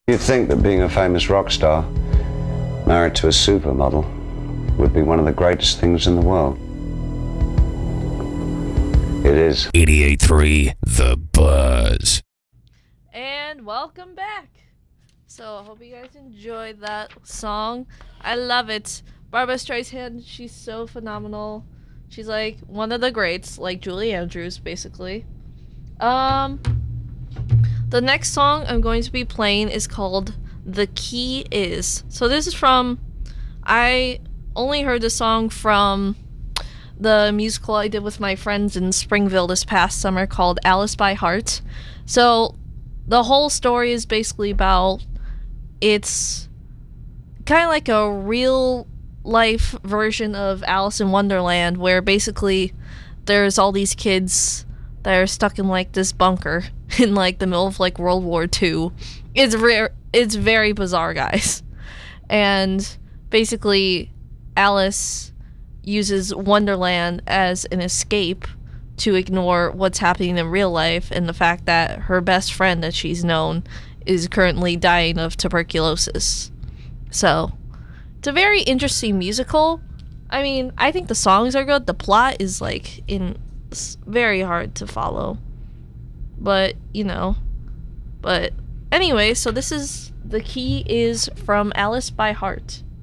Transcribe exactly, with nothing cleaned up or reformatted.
You'd think that being a famous rock star, married to a supermodel, would be one of the greatest things in the world. It is. eighty-eight point three The Buzz. And welcome back. So I hope you guys enjoyed that song. I love it. Barbra Streisand, she's so phenomenal. She's like one of the greats, like Julie Andrews, basically. Um, the next song I'm going to be playing is called The Key Is. So this is from, I only heard the song from the musical I did with my friends in Springville this past summer called Alice by Heart. So the whole story is basically about, it's kind of like a real life version of Alice in Wonderland, where basically there's all these kids that are stuck in like this bunker in like the middle of like World War Two. It's rare. It's very bizarre, guys. And basically Alice uses Wonderland as an escape to ignore what's happening in real life and the fact that her best friend that she's known is currently dying of tuberculosis. So it's a very interesting musical. I mean, I think the songs are good. The plot is like in it's very hard to follow, but you know. But anyway, so this is The Key Is from Alice by Heart.